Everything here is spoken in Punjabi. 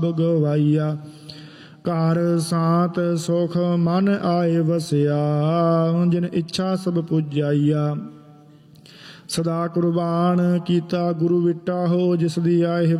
ਗਵਾਈਆ। ਘਰ ਸਾਤ ਸੁਖ ਮਨ ਆਏ ਵਸਿਆ, ਜਿਨ ਇੱਛਾ ਸਭ ਪੁਜਾਈਆ। ਸਦਾ ਕੁਰਬਾਨ ਕੀਤਾ ਗੁਰੂ ਵਿਟਾ ਹੋ, ਜਿਸ ਦੀ ਆਏ